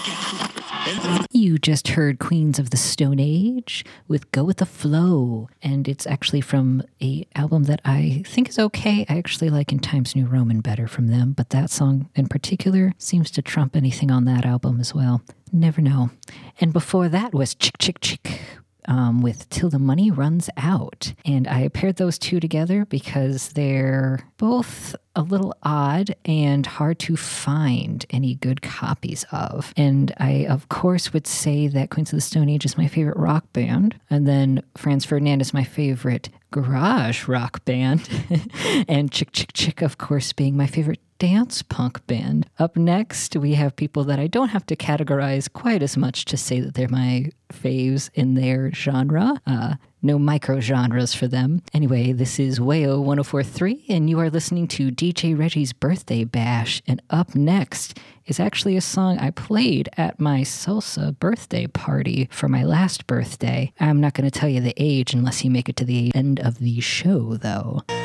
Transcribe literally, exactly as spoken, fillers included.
You just heard Queens of the Stone Age with Go With The Flow, and it's actually from a album that I think is okay. I actually like In Times New Roman better from them, but that song in particular seems to trump anything on that album as well. Never know. And before that was Chick Chick Chick um, with Till the Money Runs Out. And I paired those two together because they're both a little odd and hard to find any good copies of. And I, of course, would say that Queens of the Stone Age is my favorite rock band. And then Franz Ferdinand is my favorite garage rock band. And Chick Chick Chick, of course, being my favorite dance punk band. Up next, we have people that I don't have to categorize quite as much to say that they're my faves in their genre. Uh, no micro genres for them. Anyway, this is Wayo one oh four point three, and you are listening to D J Reggie's Birthday Bash. And up next is actually a song I played at my salsa birthday party for my last birthday. I'm not going to tell you the age unless you make it to the end of the show, though.